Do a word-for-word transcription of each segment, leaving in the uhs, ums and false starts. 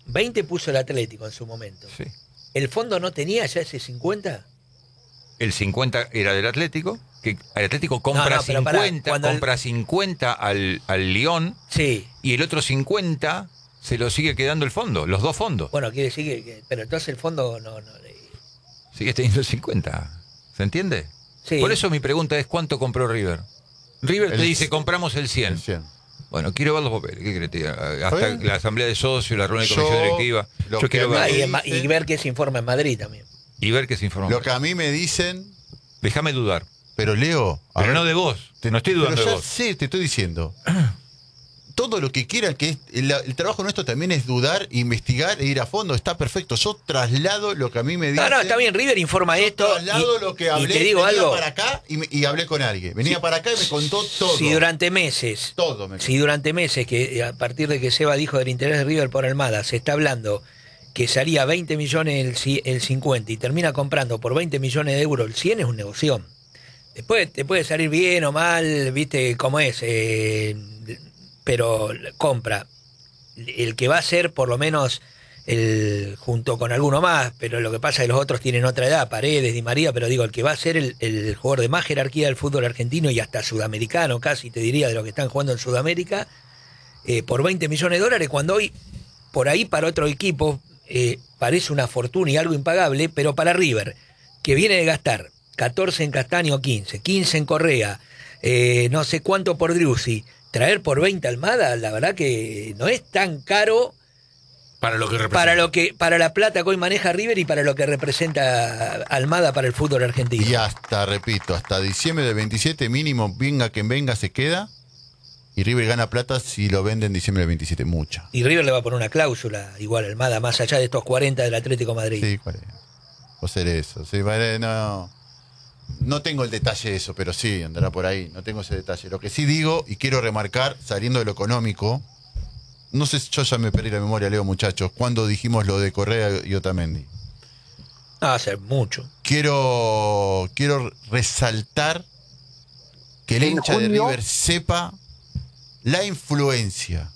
veinte puso el Atlético en su momento. Sí. ¿El fondo no tenía ya ese cincuenta? El cincuenta era del Atlético, que el Atlético compra No, no, pero pará, cincuenta, cuando el- compra cincuenta al, al Lyon Sí. y el otro cincuenta se lo sigue quedando el fondo, los dos fondos. Bueno, quiere decir que, que- pero entonces el fondo no, no eh, Sigue teniendo el cincuenta. ¿Se entiende? sí. Por eso mi pregunta es ¿cuánto compró River? River te El- dice compramos el cien. El cien. Bueno, quiero ver los papeles. ¿Qué querés que te diga? Hasta bien? la asamblea de socios, la reunión de Yo, comisión directiva. lo Yo que quiero me Ah, ver y, en Ma- dice- y ver qué se informa en Madrid también. y ver qué se informa. Lo que a mí me dicen, Déjame dudar. pero Leo... a Pero ver, no de vos. te- no estoy dudando pero de ya vos. sé, te estoy diciendo. Todo lo que quieran, que es, el, el trabajo nuestro también es dudar, investigar e ir a fondo. Está perfecto. Yo traslado lo que a mí me dicen. No, no, está bien, River informa Yo esto. traslado Y, lo que y hablé. te digo venía algo. para acá y, me- y hablé con alguien. Venía para acá y me contó todo. Si durante meses, Todo me si durante meses, que a partir de que Seba dijo del interés de River por Almada, se está hablando que salía veinte millones el, ci- el cincuenta y termina comprando por veinte millones de euros el cien, es un negocio. Después te puede salir bien o mal, viste cómo es, eh, pero compra. El que va a ser por lo menos el junto con alguno más, pero lo que pasa es que los otros tienen otra edad, Paredes, Di María, pero digo, el que va a ser el, el jugador de más jerarquía del fútbol argentino y hasta sudamericano, casi te diría, de los que están jugando en Sudamérica, eh, por veinte millones de dólares, cuando hoy, por ahí para otro equipo, eh, parece una fortuna y algo impagable, pero para River, que viene de gastar catorce en Castaño, quince, quince en Correa, eh, no sé cuánto por Driussi, traer por veinte Almada, la verdad que no es tan caro Para lo que representa. para lo que para la plata que hoy maneja River y para lo que representa Almada para el fútbol argentino. Y hasta, repito, hasta diciembre del veintisiete mínimo, venga quien venga, se queda. Y River gana plata si lo vende en diciembre del veintisiete. Mucha. Y River le va a poner una cláusula igual a Almada, más allá de estos cuarenta del Atlético de Madrid. Sí, ¿cuál es? O ser eso. Sí, vale, no, no tengo el detalle de eso, pero sí, andará por ahí. No tengo ese detalle. Lo que sí digo, y quiero remarcar, saliendo de lo económico, no sé, yo ya me perdí la memoria, Leo, muchachos, cuando dijimos lo de Correa y Otamendi. No va a ser mucho. Quiero, quiero resaltar que el En hincha de junio- River sepa la influencia,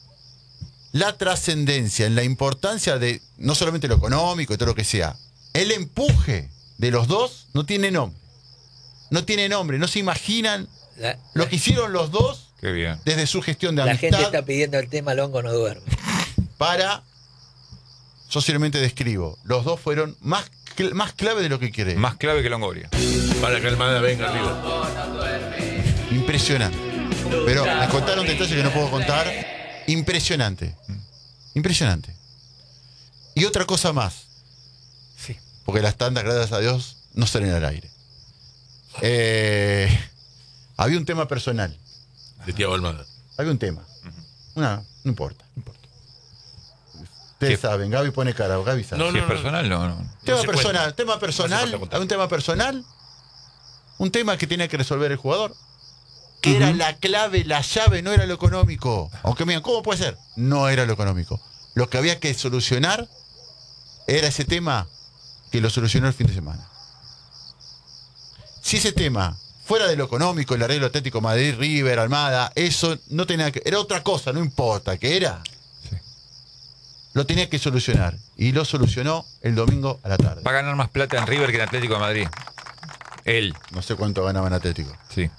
la trascendencia, en la importancia de no solamente lo económico y todo lo que sea. El empuje de los dos no tiene nombre. No tiene nombre. No se imaginan La, lo que hicieron los dos Qué bien. desde su gestión de la amistad gente está pidiendo el tema Longo no duerme. para... Yo simplemente describo. Los dos fueron más, cl- más clave de lo que quiere. Más clave que Longoria. Para que Almada venga arriba. Impresionante. Pero me contaron detalles que no puedo contar. Impresionante. Impresionante. Y otra cosa más. Sí. Porque las tandas, gracias a Dios, no salen al aire. Eh, había un tema personal. De Thiago Almada. Había un tema. Una, no importa. No importa. Ustedes Sí. saben, Gaby pone cara. Gaby sabe. No, Si no, es no. personal, no, no. Tema se personal, cuenta. tema No hace personal, falta contar. hay un tema personal, un tema que tenía que resolver el jugador, que era la clave, la llave, no era lo económico. Aunque me digan, ¿cómo puede ser? No era lo económico. Lo que había que solucionar era ese tema que lo solucionó el fin de semana. Si ese tema fuera de lo económico, el arreglo Atlético Madrid, River, Almada, eso no tenía que, era otra cosa, no importa, ¿qué era? Sí. Lo tenía que solucionar y lo solucionó el domingo a la tarde. Va a ganar más plata en River que en Atlético de Madrid. Él, No sé cuánto ganaba en Atlético. sí.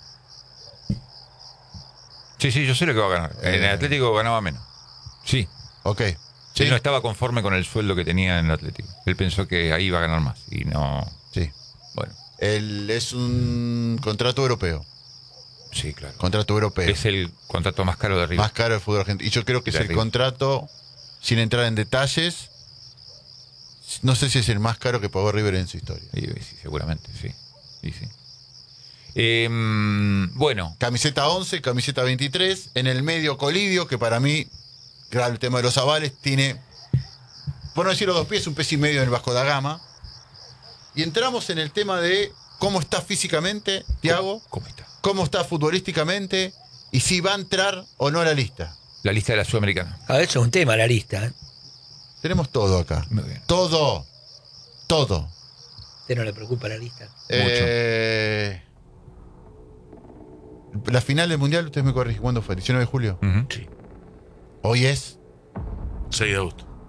Sí, sí, yo sé lo que va a ganar. En el Eh. Atlético ganaba menos. Sí. Ok. Sí. Él no estaba conforme con el sueldo que tenía en el Atlético. Él pensó que ahí iba a ganar más. Y no. Sí. Bueno, Él es un contrato europeo. sí, claro. Contrato europeo. Es el contrato más caro de River. Más caro del fútbol argentino. Y yo creo que es De el River. contrato, sin entrar en detalles, no sé si es el más caro que pagó River en su historia. Sí, sí, seguramente, sí. Sí, sí. Eh, bueno, Camiseta once, camiseta veintitrés. En el medio Colidio, que para mí, claro, el tema de los avales, tiene, por no decir los dos pies, un pez y medio en el Vasco da Gama. Y entramos en el tema de cómo está físicamente Thiago, ¿cómo está? cómo está futbolísticamente y si va a entrar o no a la lista. La lista de la Sudamericana. A ver, eso es un tema, la lista. ¿eh? Tenemos todo acá. Muy bien. Todo. Todo. ¿A usted no le preocupa la lista? Eh, la final del Mundial, ustedes me corrigen, ¿cuándo fue? ¿diecinueve de julio? Ujú. Sí. Hoy es seis de agosto.